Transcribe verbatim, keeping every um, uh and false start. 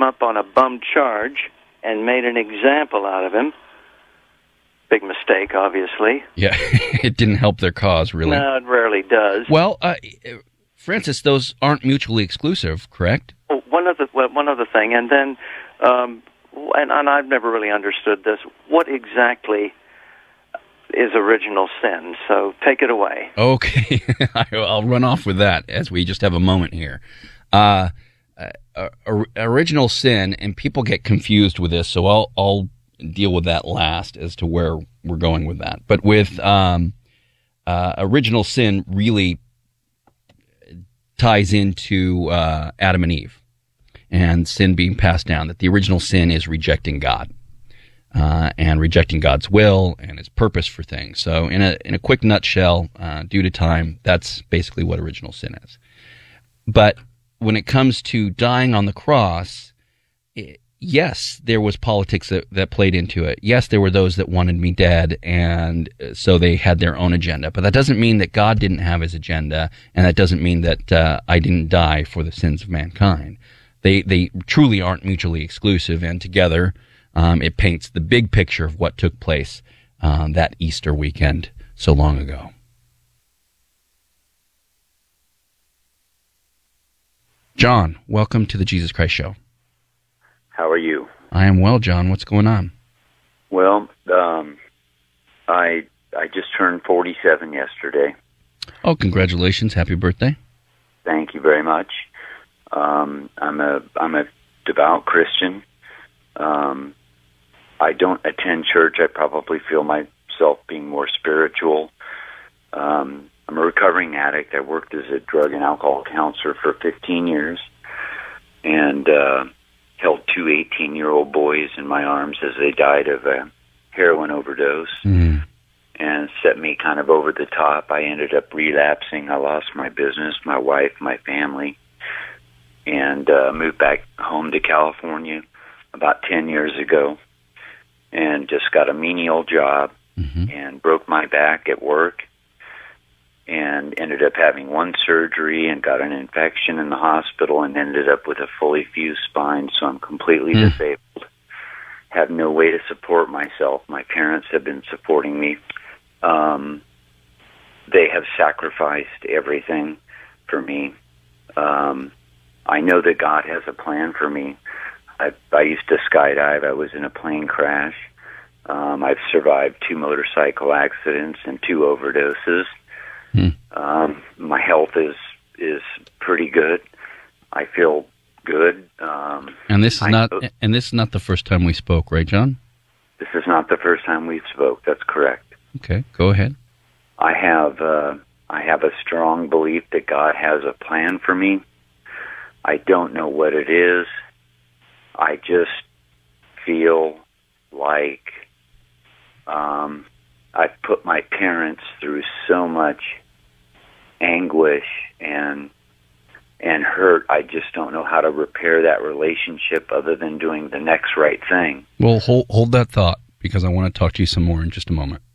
up on a bum charge and made an example out of him. Big mistake, obviously. Yeah, it didn't help their cause, really. No, it rarely does. Well, uh, Francis, those aren't mutually exclusive, correct? Oh, one other, one other thing, and then, um, and, and I've never really understood this. What exactly is original sin? So take it away. Okay, I'll run off with that as we just have a moment here. Uh, uh, original sin, and people get confused with this, so I'll, I'll deal with that last as to where we're going with that. But with um, uh, original sin really ties into uh, Adam and Eve and sin being passed down, that the original sin is rejecting God. Uh, and rejecting God's will and His purpose for things. So, in a in a quick nutshell, uh, due to time, that's basically what original sin is. But when it comes to dying on the cross, it, yes, there was politics that, that played into it. Yes, there were those that wanted me dead, and so they had their own agenda. But that doesn't mean that God didn't have His agenda, and that doesn't mean that uh, I didn't die for the sins of mankind. They they truly aren't mutually exclusive, and together. Um, it paints the big picture of what took place um, that Easter weekend so long ago. John, welcome to the Jesus Christ Show. How are you? I am well, John. What's going on? Well, um, I I just turned forty-seven yesterday. Oh, congratulations! Happy birthday! Thank you very much. Um, I'm a I'm a devout Christian. Um, I don't attend church. I probably feel myself being more spiritual. Um, I'm a recovering addict. I worked as a drug and alcohol counselor for fifteen years and uh, held two eighteen-year-old boys in my arms as they died of a heroin overdose. Mm. And set me kind of over the top. I ended up relapsing. I lost my business, my wife, my family, and uh, moved back home to California about ten years ago, and just got a menial job, mm-hmm. and broke my back at work, and ended up having one surgery and got an infection in the hospital, and ended up with a fully fused spine, so I'm completely mm. disabled. Have no way to support myself. My parents have been supporting me. Um, they have sacrificed everything for me. Um, I know that God has a plan for me. I, I used to skydive. I was in a plane crash. Um, I've survived two motorcycle accidents and two overdoses. Hmm. Um, my health is is pretty good. I feel good. Um, and this is I not know, and this is not the first time we spoke, right, John? This is not the first time we've spoke. That's correct. Okay, go ahead. I have uh, I have a strong belief that God has a plan for me. I don't know what it is. I just feel like um, I've put my parents through so much anguish and and hurt. I just don't know how to repair that relationship other than doing the next right thing. Well, hold, hold that thought, because I want to talk to you some more in just a moment.